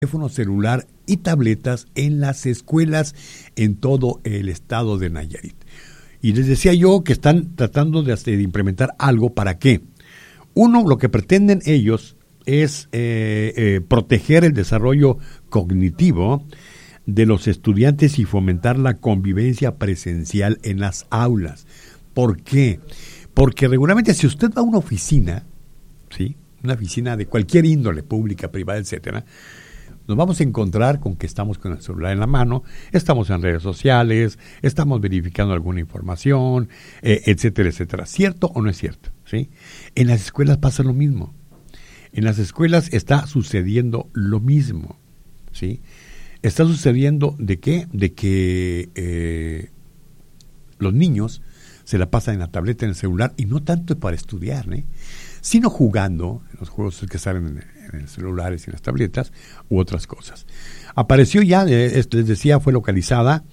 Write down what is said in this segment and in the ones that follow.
teléfono celular y tabletas en las escuelas en todo el estado de Nayarit. Y les decía yo que están tratando de implementar algo. ¿Para qué? Uno, lo que pretenden ellos es proteger el desarrollo cognitivo de los estudiantes y fomentar la convivencia presencial en las aulas. ¿Por qué? Porque regularmente si usted va a una oficina, ¿sí?, una oficina de cualquier índole, pública, privada, etcétera, nos vamos a encontrar con que estamos con el celular en la mano, estamos en redes sociales, estamos verificando alguna información, etcétera, etcétera. ¿Cierto o no es cierto? ¿Sí? En las escuelas pasa lo mismo. En las escuelas está sucediendo lo mismo. ¿Sí? Está sucediendo ¿de qué? De que los niños se la pasan en la tableta, en el celular, y no tanto para estudiar, sino jugando en los juegos que salen en los celulares y en las tabletas u otras cosas. Apareció ya, les decía, fue localizada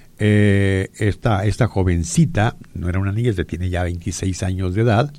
esta jovencita, no era una niña, tiene ya 26 años de edad.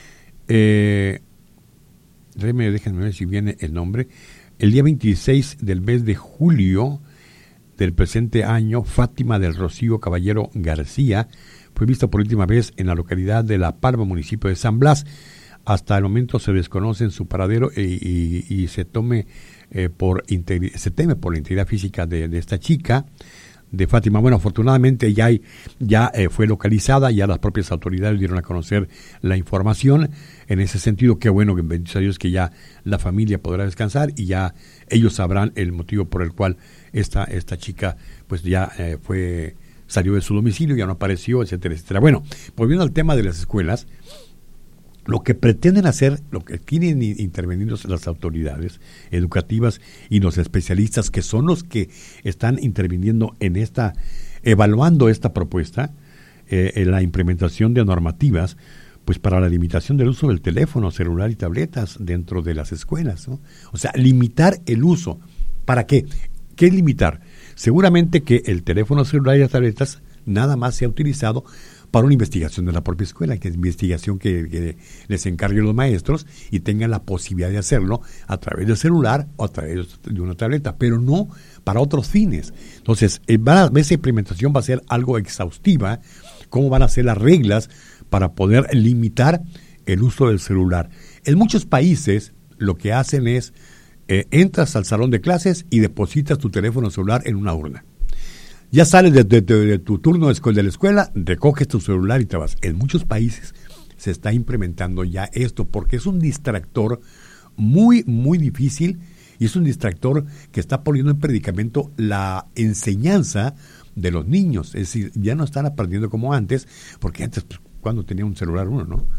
Déjenme ver si viene el nombre. El día 26 del mes de julio del presente año, Fátima del Rocío Caballero García fue vista por última vez en la localidad de La Palma, municipio de San Blas. Hasta el momento se desconoce su paradero y se teme por la integridad física de esta chica, de Fátima. Bueno, afortunadamente ya fue localizada, ya las propias autoridades dieron a conocer la información. En ese sentido, qué bueno, bendito a Dios, que ya la familia podrá descansar y ya ellos sabrán el motivo por el cual esta chica pues ya salió de su domicilio, ya no apareció, etcétera, etcétera. Bueno, volviendo al tema de las escuelas, lo que pretenden hacer, lo que tienen intervenidos las autoridades educativas y los especialistas, que son los que están interviniendo en evaluando esta propuesta, en la implementación de normativas, pues para la limitación del uso del teléfono, celular y tabletas dentro de las escuelas, ¿no? O sea, limitar el uso. ¿Para qué? ¿Qué es limitar? Seguramente que el teléfono celular y las tabletas nada más se ha utilizado para una investigación de la propia escuela, que es investigación que les encarguen los maestros y tengan la posibilidad de hacerlo a través del celular o a través de una tableta, pero no para otros fines. Entonces, esa implementación va a ser algo exhaustiva, cómo van a ser las reglas para poder limitar el uso del celular. En muchos países lo que hacen es, entras al salón de clases y depositas tu teléfono celular en una urna. Ya sales de tu turno de la escuela, recoges tu celular y te vas. En muchos países se está implementando ya esto porque es un distractor muy, muy difícil y es un distractor que está poniendo en predicamento la enseñanza de los niños. Es decir, ya no están aprendiendo como antes, porque antes, pues, cuando tenía un celular uno, ¿no?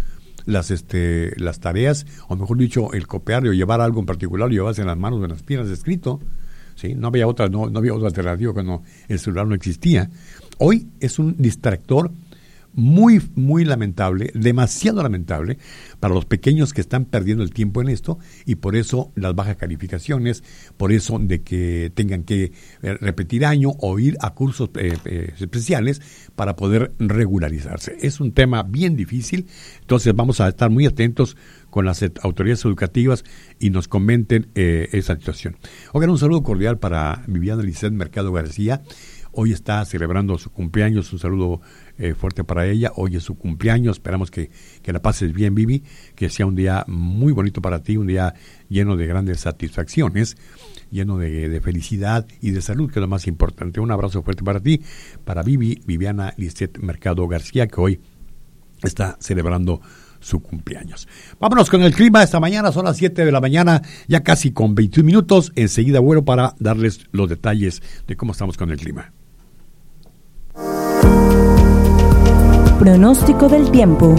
Las tareas, o mejor dicho, el copiar o llevar algo en particular, lo llevabas en las manos o en las piernas escrito. ¿Sí? No había otra alternativa cuando el celular no existía. Hoy es un distractor muy, muy lamentable, demasiado lamentable para los pequeños que están perdiendo el tiempo en esto, y por eso las bajas calificaciones, por eso de que tengan que repetir año o ir a cursos especiales para poder regularizarse. Es un tema bien difícil, entonces vamos a estar muy atentos con las autoridades educativas y nos comenten esa situación. Oigan, un saludo cordial para Viviana Lisset Mercado García. Hoy está celebrando su cumpleaños, un saludo fuerte para ella. Hoy es su cumpleaños, esperamos que la pases bien, Vivi, que sea un día muy bonito para ti, un día lleno de grandes satisfacciones, lleno de felicidad y de salud, que es lo más importante. Un abrazo fuerte para ti, para Viviana Lisset Mercado García, que hoy está celebrando su cumpleaños. Vámonos con el clima esta mañana, son las 7 de la mañana, ya casi con 21 minutos. Enseguida vuelvo para darles los detalles de cómo estamos con el clima. Pronóstico del tiempo.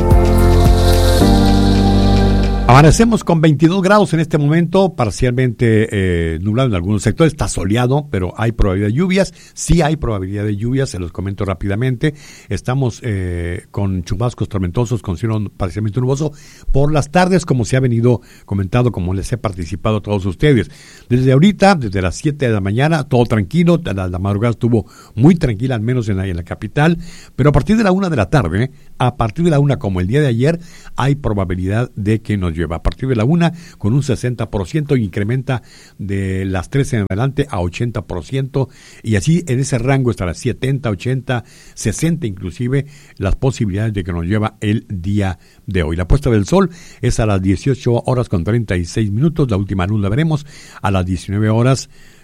Amanecemos con 22 grados en este momento, parcialmente nublado en algunos sectores, está soleado, pero hay probabilidad de lluvias. Sí hay probabilidad de lluvias, se los comento rápidamente. Estamos con chubascos tormentosos, con cielo parcialmente nuboso por las tardes, como se ha venido comentando, como les he participado a todos ustedes. Desde ahorita, desde las 7 de la mañana, todo tranquilo, la madrugada estuvo muy tranquila, al menos en la capital, pero a partir de la 1 de la tarde, a partir de la 1, como el día de ayer, hay probabilidad de que nos llueva. A partir de la 1 con un 60%, incrementa de las 3 en adelante a 80%, y así en ese rango estará 70, 80, 60 inclusive las posibilidades de que nos llueva el día de hoy. La puesta del sol es a las 18 horas con 36 minutos, la última luz la veremos a las 19 horas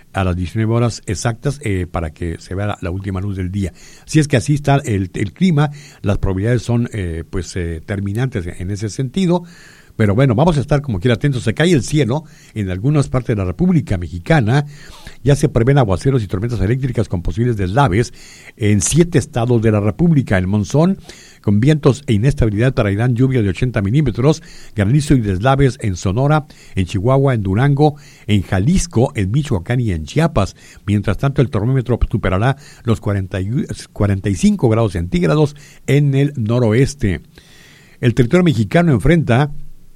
exactas, para que se vea la última luz del día. Si es que así está el clima, las probabilidades son terminantes en ese sentido. Pero bueno, vamos a estar como quiera atentos. Se cae el cielo en algunas partes de la República Mexicana. Ya se prevén aguaceros y tormentas eléctricas con posibles deslaves en 7 estados de la República. El monzón, con vientos e inestabilidad, traerán lluvias de 80 milímetros, granizo y deslaves en Sonora, en Chihuahua, en Durango, en Jalisco, en Michoacán y en Chiapas. Mientras tanto, el termómetro superará los 45 grados centígrados en el noroeste. El territorio mexicano enfrenta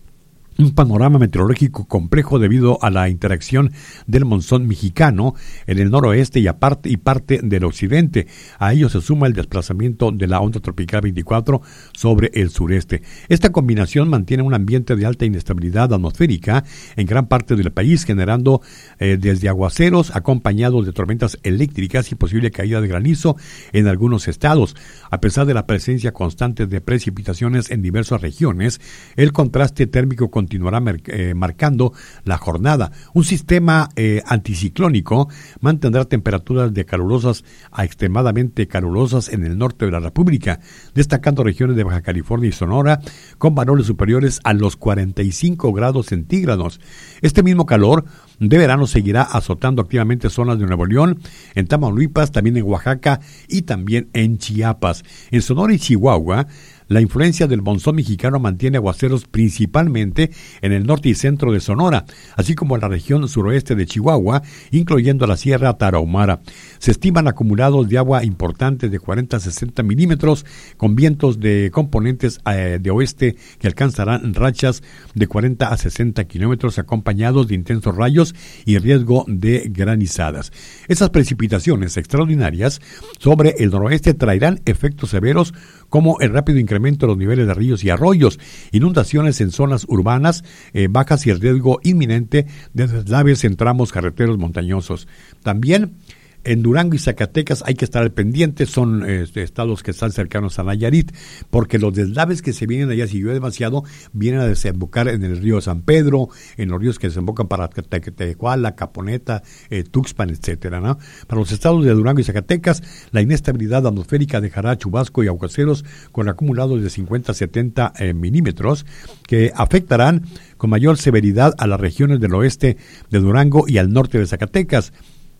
un panorama meteorológico complejo debido a la interacción del monzón mexicano en el noroeste y parte del occidente. A ello se suma el desplazamiento de la onda tropical 24 sobre el sureste. Esta combinación mantiene un ambiente de alta inestabilidad atmosférica en gran parte del país, generando desde aguaceros acompañados de tormentas eléctricas y posible caída de granizo en algunos estados. A pesar de la presencia constante de precipitaciones en diversas regiones, el contraste térmico continuará marcando la jornada. Un sistema anticiclónico mantendrá temperaturas de calurosas a extremadamente calurosas en el norte de la República, destacando regiones de Baja California y Sonora con valores superiores a los 45 grados centígrados. Este mismo calor de verano seguirá azotando activamente zonas de Nuevo León, en Tamaulipas, también en Oaxaca y también en Chiapas. En Sonora y Chihuahua, la influencia del monzón mexicano mantiene aguaceros principalmente en el norte y centro de Sonora, así como en la región suroeste de Chihuahua, incluyendo la Sierra Tarahumara. Se estiman acumulados de agua importantes de 40 a 60 milímetros, con vientos de componentes de oeste que alcanzarán rachas de 40 a 60 kilómetros, acompañados de intensos rayos y riesgo de granizadas. Esas precipitaciones extraordinarias sobre el noroeste traerán efectos severos como el rápido incremento de los niveles de ríos y arroyos, inundaciones en zonas urbanas bajas y el riesgo inminente de deslaves en tramos carreteros montañosos. También en Durango y Zacatecas hay que estar al pendiente, son estados que están cercanos a Nayarit, porque los deslaves que se vienen allá, si llueve demasiado, vienen a desembocar en el río San Pedro, en los ríos que desembocan para Tecuala, Caponeta, Tuxpan, etcétera, ¿no? Para los estados de Durango y Zacatecas, la inestabilidad atmosférica dejará chubasco y aguaceros con acumulados de 50 a 70 milímetros que afectarán con mayor severidad a las regiones del oeste de Durango y al norte de Zacatecas.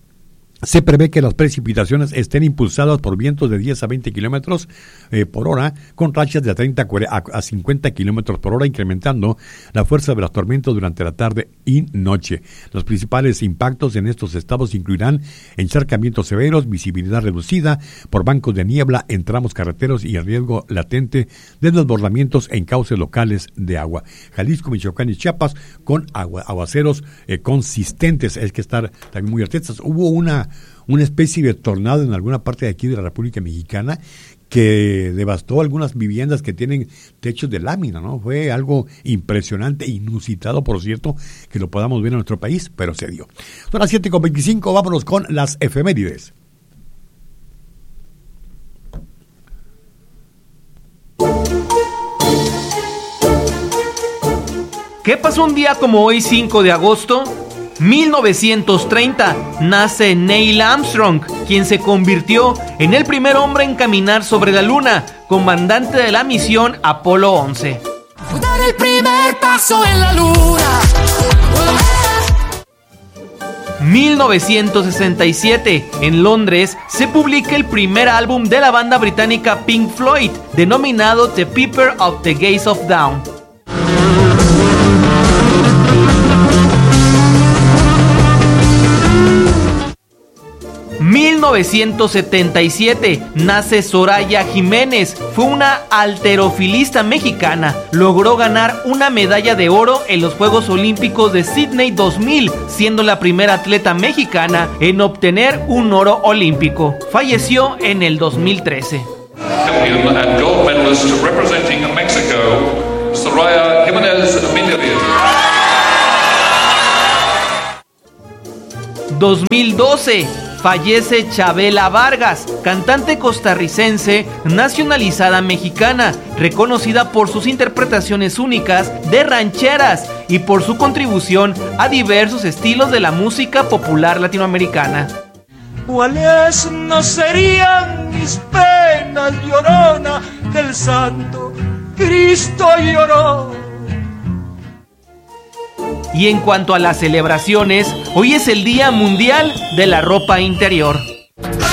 Se prevé que las precipitaciones estén impulsadas por vientos de 10 a 20 kilómetros por hora, con rachas de 30 a 50 kilómetros por hora, incrementando la fuerza de las tormentas durante la tarde y noche. Los principales impactos en estos estados incluirán encharcamientos severos, visibilidad reducida por bancos de niebla en tramos carreteros y el riesgo latente de desbordamientos en cauces locales de agua. Jalisco, Michoacán y Chiapas con aguaceros consistentes. Hay que estar también muy atentos. Hubo una especie de tornado en alguna parte de aquí de la República Mexicana que devastó algunas viviendas que tienen techos de lámina, ¿no? Fue algo impresionante, inusitado, por cierto, que lo podamos ver en nuestro país, pero se dio. Son las 7:25, vámonos con las efemérides. ¿Qué pasó un día como hoy, 5 de agosto? 1930 nace Neil Armstrong, quien se convirtió en el primer hombre en caminar sobre la luna, comandante de la misión Apolo 11. Dar el primer paso en la luna. 1967, en Londres, se publica el primer álbum de la banda británica Pink Floyd, denominado The Piper of the Gates of Dawn. 1977 nace Soraya Jiménez, fue una halterofilista mexicana, logró ganar una medalla de oro en los Juegos Olímpicos de Sydney 2000, siendo la primera atleta mexicana en obtener un oro olímpico. Falleció en el 2013. Soraya Jiménez Mindery. 2012. Fallece Chabela Vargas, cantante costarricense, nacionalizada mexicana, reconocida por sus interpretaciones únicas de rancheras y por su contribución a diversos estilos de la música popular latinoamericana. ¿Cuáles no serían mis penas, llorona, del santo Cristo lloró? Y en cuanto a las celebraciones, hoy es el Día Mundial de la Ropa Interior.